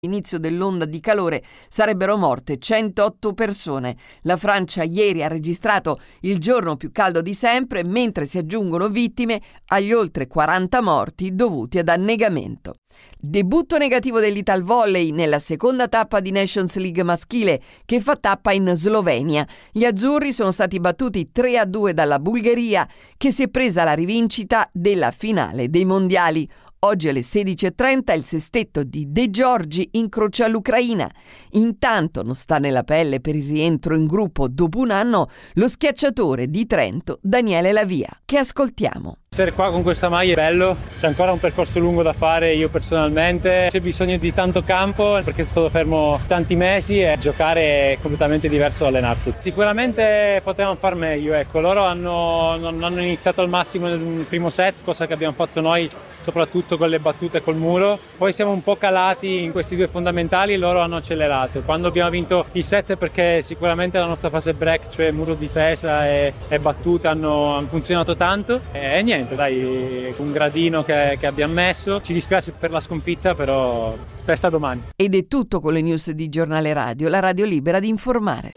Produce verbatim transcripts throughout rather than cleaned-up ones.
All'inizio dell'onda di calore sarebbero morte centootto persone. La Francia ieri ha registrato il giorno più caldo di sempre, mentre si aggiungono vittime agli oltre quaranta morti dovuti ad annegamento. Debutto negativo dell'Italvolley nella seconda tappa di Nations League maschile, che fa tappa in Slovenia. Gli azzurri sono stati battuti tre a due dalla Bulgaria, che si è presa la rivincita della finale dei mondiali. Oggi alle sedici e trenta il sestetto di De Giorgi incrocia l'Ucraina. Intanto non sta nella pelle per il rientro in gruppo dopo un anno lo schiacciatore di Trento Daniele Lavia, che ascoltiamo. Essere qua con questa maglia è bello, c'è ancora un percorso lungo da fare io personalmente, c'è bisogno di tanto campo perché sono stato fermo tanti mesi e giocare è completamente diverso da allenarsi. Sicuramente potevamo far meglio, ecco, loro hanno, non hanno iniziato al massimo nel primo set, cosa che abbiamo fatto noi soprattutto con le battute col muro, poi siamo un po' calati in questi due fondamentali e loro hanno accelerato. Quando abbiamo vinto il set è perché sicuramente la nostra fase break, cioè muro difesa e, e battute hanno, hanno funzionato tanto e niente. Dai, un gradino che, che abbiamo messo, ci dispiace per la sconfitta, però festa domani. Ed è tutto con le news di Giornale Radio, la radio libera di informare.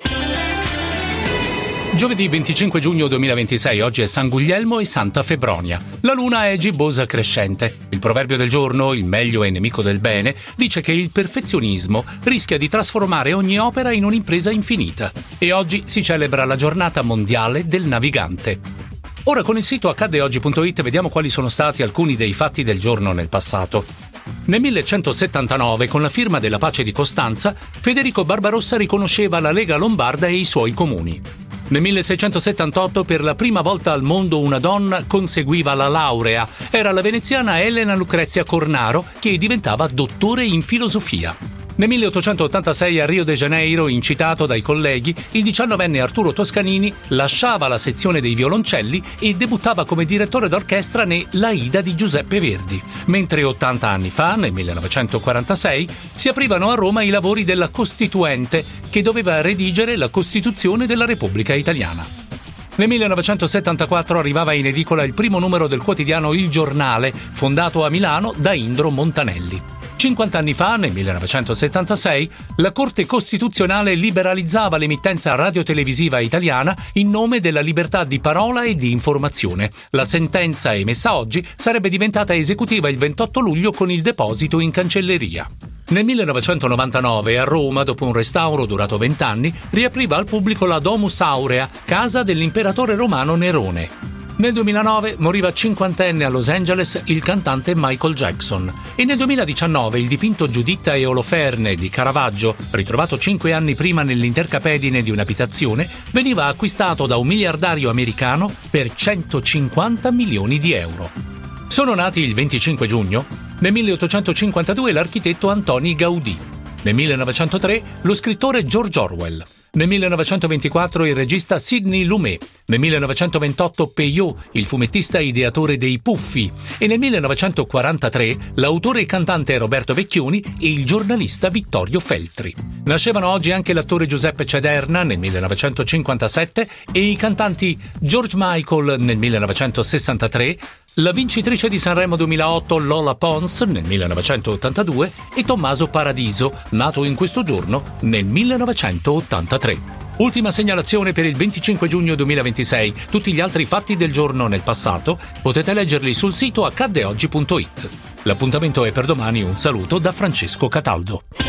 Giovedì venticinque giugno duemilaventisei, oggi è San Guglielmo e Santa Febronia. La luna è gibbosa crescente. Il proverbio del giorno, il meglio è nemico del bene, dice che il perfezionismo rischia di trasformare ogni opera in un'impresa infinita. E oggi si celebra la giornata mondiale del navigante. Ora con il sito accade oggi punto it vediamo quali sono stati alcuni dei fatti del giorno nel passato. Nel millecentosettantanove, con la firma della pace di Costanza, Federico Barbarossa riconosceva la Lega Lombarda e i suoi comuni. Nel milleseicentosettantotto, per la prima volta al mondo una donna conseguiva la laurea. Era la veneziana Elena Lucrezia Cornaro, che diventava dottore in filosofia. Nel milleottocentottantasei a Rio de Janeiro, incitato dai colleghi, il diciannovenne Arturo Toscanini lasciava la sezione dei violoncelli e debuttava come direttore d'orchestra ne L'Aida di Giuseppe Verdi, mentre ottanta anni fa, nel millenovecentoquarantasei, si aprivano a Roma i lavori della Costituente, che doveva redigere la Costituzione della Repubblica Italiana. Nel millenovecentosettantaquattro arrivava in edicola il primo numero del quotidiano Il Giornale, fondato a Milano da Indro Montanelli. cinquanta anni fa, nel millenovecentosettantasei, la Corte Costituzionale liberalizzava l'emittenza radiotelevisiva italiana in nome della libertà di parola e di informazione. La sentenza emessa oggi sarebbe diventata esecutiva il ventotto luglio con il deposito in cancelleria. Nel millenovecentonovantanove a Roma, dopo un restauro durato vent'anni, riapriva al pubblico la Domus Aurea, casa dell'imperatore romano Nerone. Nel duemilanove moriva cinquantenne a Los Angeles il cantante Michael Jackson e nel duemiladiciannove il dipinto Giuditta e Oloferne di Caravaggio, ritrovato cinque anni prima nell'intercapedine di un'abitazione, veniva acquistato da un miliardario americano per centocinquanta milioni di euro. Sono nati il venticinque giugno, nel milleottocentocinquantadue l'architetto Antoni Gaudì, nel millenovecentotre lo scrittore George Orwell, nel millenovecentoventiquattro il regista Sidney Lumet, nel millenovecentoventotto Peyo, il fumettista ideatore dei Puffi, e nel millenovecentoquarantatré l'autore e cantante Roberto Vecchioni e il giornalista Vittorio Feltri. Nascevano oggi anche l'attore Giuseppe Cederna nel millenovecentocinquantasette e i cantanti George Michael nel millenovecentosessantatré, la vincitrice di Sanremo duemilaotto Lola Pons nel millenovecentottantadue e Tommaso Paradiso, nato in questo giorno nel millenovecentottantatré. Ultima segnalazione per il venticinque giugno duemilaventisei. Tutti gli altri fatti del giorno nel passato potete leggerli sul sito accade oggi punto it. L'appuntamento è per domani. Un saluto da Francesco Cataldo.